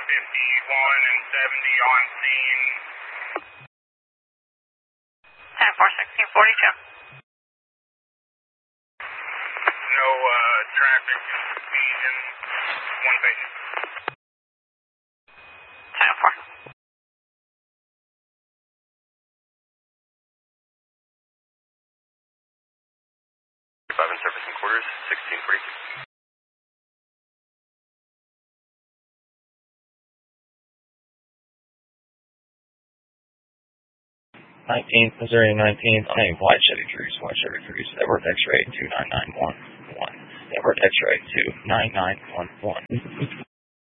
51 and 70 on scene. 10-4, 1642. No traffic lesion. One patient. 10-4. Five in service and quarters, 1642. 19th, Missouri 19th, name White Chevy Cruise, Edward X-ray 29911, Edward X-ray 29911.